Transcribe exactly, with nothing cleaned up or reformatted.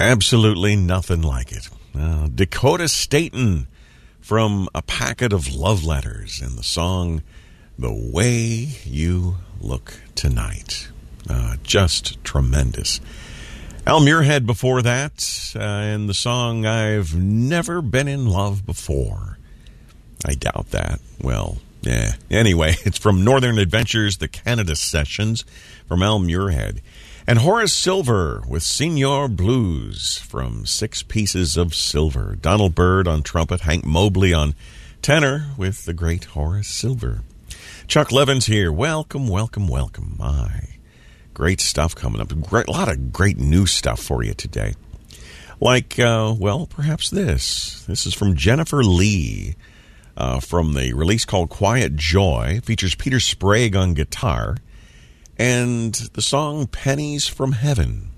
Absolutely nothing like it. Uh, Dakota Staton from A Packet of Love Letters in the song The Way You Look Tonight. Uh, just tremendous. Al Muirhead before that, uh, and the song I've Never Been in Love Before. I doubt that. Well, yeah. Anyway, it's from Northern Adventures, the Canada Sessions, from Al Muirhead. And Horace Silver with Senior Blues from Six Pieces of Silver. Donald Byrd on trumpet, Hank Mobley on tenor with the great Horace Silver. Chuck Levins here. Welcome, welcome, welcome. My, great stuff coming up. Great, a lot of great new stuff for you today. Like, uh, well, perhaps this. This is from Jennifer Lee uh, from the release called Quiet Joy. Features Peter Sprague on guitar. And the song Pennies from Heaven.